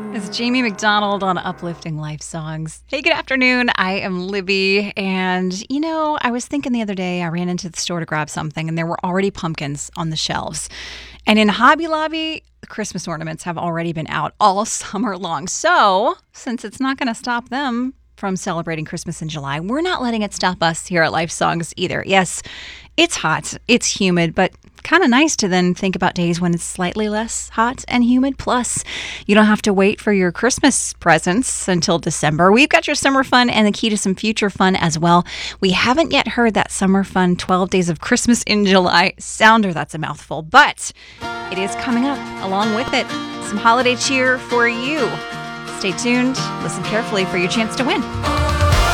It's Jamie McDonald on Uplifting Life Songs. Hey, good afternoon. I am Libby. And, I was thinking the other day, I ran into the store to grab something, and there were already pumpkins on the shelves. And in Hobby Lobby, the Christmas ornaments have already been out all summer long. So, since it's not going to stop them from celebrating Christmas in July, we're not letting it stop us here at Life Songs either. Yes, it's hot, it's humid, but kind of nice to then think about days when it's slightly less hot and humid. Plus, you don't have to wait for your Christmas presents until December. We've got your summer fun and the key to some future fun as well. We haven't yet heard that summer fun 12 Days of Christmas in July sounder. That's a mouthful, but it is coming up. Along with it, some holiday cheer for you. Stay tuned. Listen carefully for your chance to win.